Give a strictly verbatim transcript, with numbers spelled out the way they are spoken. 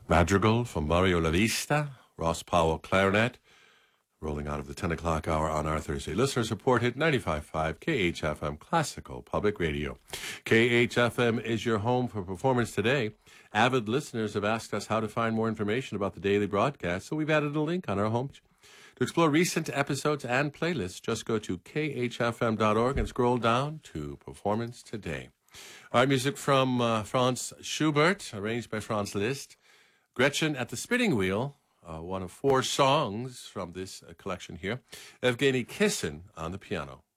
Madrigal from Mario La Vista, Ross Powell clarinet, rolling out of the ten o'clock hour on our Thursday. Listener support hit ninety-five point five K H F M Classical Public Radio. K H F M is your home for Performance Today. Avid listeners have asked us how to find more information about the daily broadcast, so we've added a link on our homepage. To explore recent episodes and playlists, just go to K H F M dot org and scroll down to Performance Today. All right, music from uh, Franz Schubert, arranged by Franz Liszt. Gretchen at the Spinning Wheel, uh, one of four songs from this uh, collection here. Evgeny Kissin on the piano.